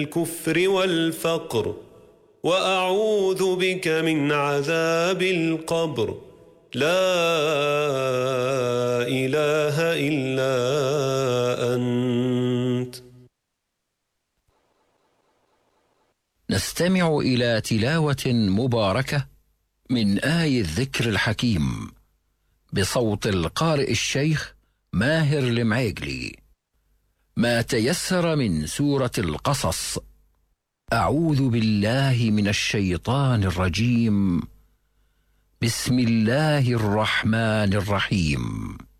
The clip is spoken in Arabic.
الكفر والفقر، وأعوذ بك من عذاب القبر. لا إله إلا أنت. نستمع إلى تلاوة مباركة من آي الذكر الحكيم بصوت القارئ الشيخ ماهر المعيقلي. ما تيسر من سورة القصص. أعوذ بالله من الشيطان الرجيم. بسم الله الرحمن الرحيم.